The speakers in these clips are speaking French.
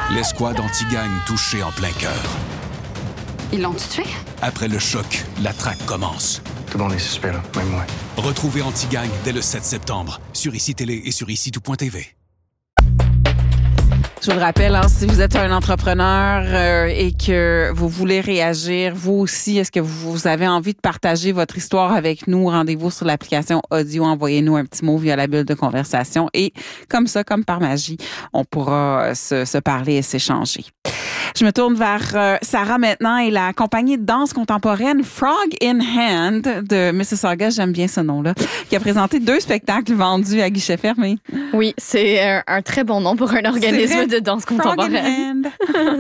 L'escouade anti-gang touchée en plein cœur. Ils l'ont tué? Après le choc, la traque commence. Tout le monde est suspect, là, même moi. Retrouvez Anti-Gang dès le 7 septembre sur ICI Télé et sur ICI-tout.tv. Je vous le rappelle, si vous êtes un entrepreneur et que vous voulez réagir, vous aussi, est-ce que vous avez envie de partager votre histoire avec nous? Rendez-vous sur l'application audio, envoyez-nous un petit mot via la bulle de conversation et comme ça, comme par magie, on pourra se parler et s'échanger. Je me tourne vers Sarah maintenant et la compagnie de danse contemporaine Frog in Hand de Mississauga, j'aime bien ce nom-là, qui a présenté 2 spectacles vendus à guichet fermé. Oui, c'est un très bon nom pour un organisme de danse contemporaine.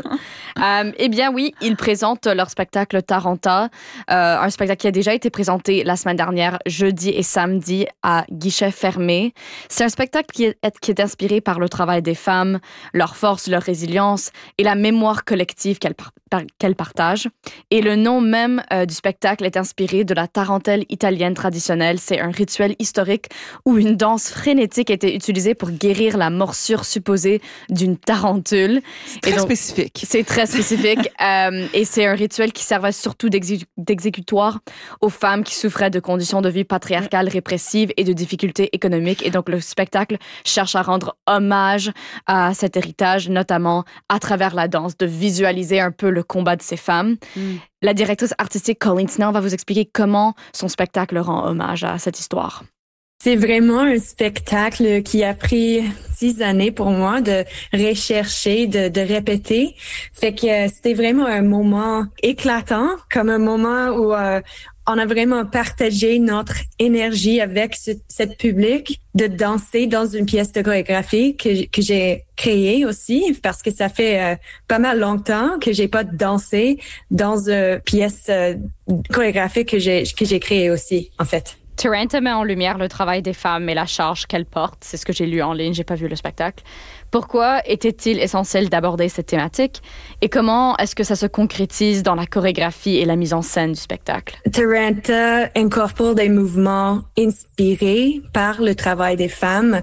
Eh bien oui, ils présentent leur spectacle Taranta, un spectacle qui a déjà été présenté la semaine dernière, jeudi et samedi, à guichet fermé. C'est un spectacle qui est inspiré par le travail des femmes, leur force, leur résilience et la mémoire collective qu'elles partagent. Et le nom même du spectacle est inspiré de la tarentelle italienne traditionnelle. C'est un rituel historique où une danse frénétique était utilisée pour guérir la morsure supposée d'une tarentule. C'est très spécifique. C'est très spécifique. Et c'est un rituel qui servait surtout d'exécutoire aux femmes qui souffraient de conditions de vie patriarcales répressives et de difficultés économiques. Et donc, le spectacle cherche à rendre hommage à cet héritage, notamment à travers la danse, de visualiser un peu le combat de ces femmes. La directrice artistique Colleen Snell va vous expliquer comment son spectacle rend hommage à cette histoire. C'est vraiment un spectacle qui a pris 6 années pour moi de rechercher, de répéter. Fait que c'était vraiment un moment éclatant, comme un moment où on a vraiment partagé notre énergie avec cette public, de danser dans une pièce de chorégraphie que j'ai créée aussi, parce que ça fait pas mal longtemps que j'ai pas dansé dans une pièce chorégraphique que j'ai créée aussi, en fait. Taranta met en lumière le travail des femmes et la charge qu'elles portent. C'est ce que j'ai lu en ligne, j'ai pas vu le spectacle. Pourquoi était-il essentiel d'aborder cette thématique? Et comment est-ce que ça se concrétise dans la chorégraphie et la mise en scène du spectacle? Taranta incorpore des mouvements inspirés par le travail des femmes,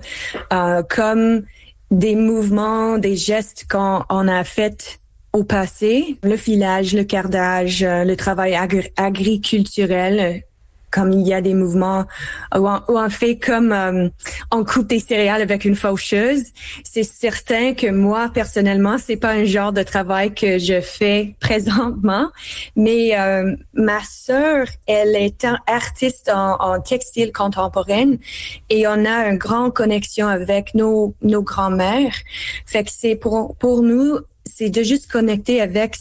comme des mouvements, des gestes qu'on a fait au passé. Le filage, le cardage, le travail agriculturel, comme il y a des mouvements où on fait comme on coupe des céréales avec une faucheuse. C'est certain que moi, personnellement, c'est pas un genre de travail que je fais présentement. Mais ma sœur, elle est artiste en textile contemporaine et on a une grande connexion avec nos grands-mères. Fait que c'est pour nous, c'est de juste connecter avec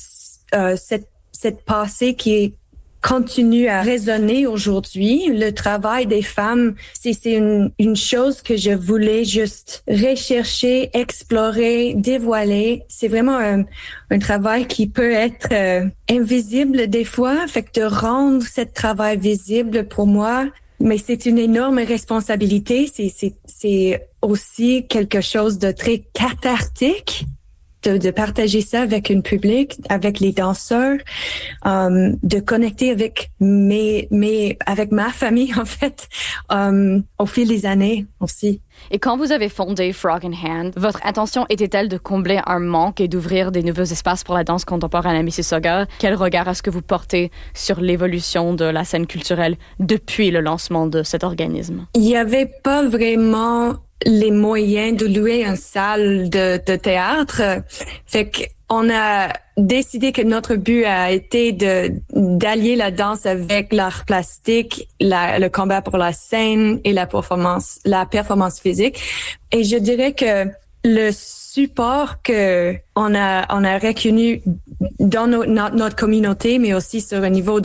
cette passé qui continue à résonner aujourd'hui. Le travail des femmes, c'est une chose que je voulais juste rechercher, explorer, dévoiler. C'est vraiment un travail qui peut être invisible des fois. Fait que de rendre ce travail visible pour moi, mais c'est une énorme responsabilité. C'est aussi quelque chose de très cathartique. De partager ça avec une public, avec les danseurs, de connecter avec avec ma famille, en fait, au fil des années aussi. Et quand vous avez fondé Frog in Hand, votre intention était-elle de combler un manque et d'ouvrir des nouveaux espaces pour la danse contemporaine à Mississauga? Quel regard est-ce que vous portez sur l'évolution de la scène culturelle depuis le lancement de cet organisme? Il n'y avait pas vraiment les moyens de louer une salle de théâtre. Fait qu'on a décidé que notre but a été d'allier la danse avec l'art plastique, le combat pour la scène et la performance physique. Et je dirais que le support que on a reconnu dans notre communauté, mais aussi sur un niveau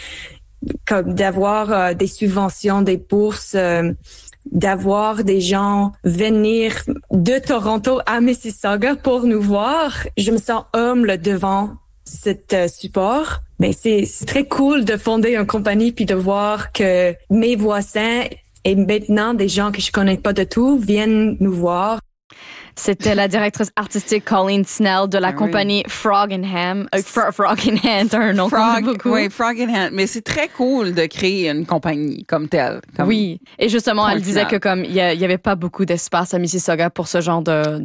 d'avoir des subventions, des bourses, d'avoir des gens venir de Toronto à Mississauga pour nous voir. Je me sens humble devant cet support. Mais c'est très cool de fonder une compagnie puis de voir que mes voisins et maintenant des gens que je connais pas de tout viennent nous voir. C'était la directrice artistique Colleen Snell de la compagnie Frog in Hand. Frog in Hand, un nom qu'on aime beaucoup. Oui, Frog in Hand. Mais c'est très cool de créer une compagnie comme telle. Oui. Et justement, elle disait que comme il y avait pas beaucoup d'espace à Mississauga pour ce genre de